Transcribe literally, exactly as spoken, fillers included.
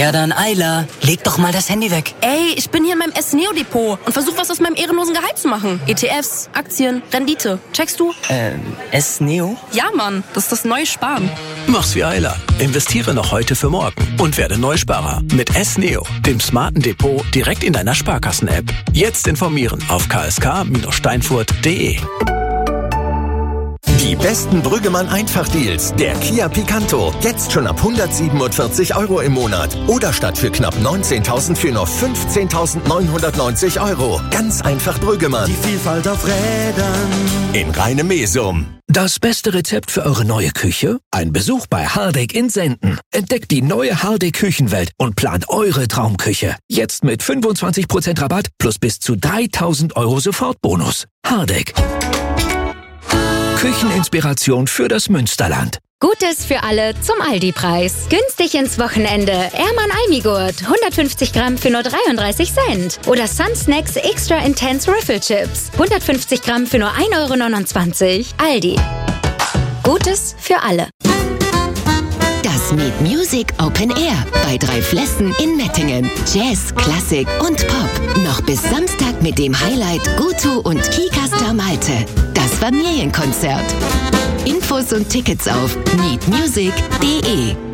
Ja dann, Ayla, leg doch mal das Handy weg. Ey, ich bin hier in meinem S-Neo-Depot und versuche was aus meinem ehrenlosen Gehalt zu machen. E T Fs, Aktien, Rendite. Checkst du? Ähm, S-Neo? Ja, Mann, das ist das neue Sparen. Mach's wie Ayla. Investiere noch heute für morgen und werde Neusparer. Mit S-Neo, dem smarten Depot direkt in deiner Sparkassen-App. Jetzt informieren auf k s k Bindestrich steinfurt punkt d e. Die besten Brüggemann-Einfachdeals. Der Kia Picanto. Jetzt schon ab hundertsiebenundvierzig Euro im Monat. Oder statt für knapp neunzehntausend für nur fünfzehntausendneunhundertneunzig Euro. Ganz einfach Brüggemann. Die Vielfalt auf Rädern. In reinem Mesum. Das beste Rezept für eure neue Küche? Ein Besuch bei Hardegg in Senden. Entdeckt die neue Hardegg Küchenwelt und plant eure Traumküche. Jetzt mit fünfundzwanzig Prozent Rabatt plus bis zu dreitausend Euro Sofortbonus. Hardegg. Kücheninspiration für das Münsterland. Gutes für alle zum Aldi-Preis. Günstig ins Wochenende. Erman Almigurt. hundertfünfzig Gramm für nur dreiunddreißig Cent. Oder Sun Snacks Extra Intense Riffle Chips. hundertfünfzig Gramm für nur ein Euro neunundzwanzig. Aldi. Gutes für alle. Das Meet Music Open Air bei Drei Flessen in Mettingen. Jazz, Klassik und Pop. Noch bis Samstag mit dem Highlight Gutu und Kika Malte. Das Familienkonzert. Infos und Tickets auf meet music punkt d e.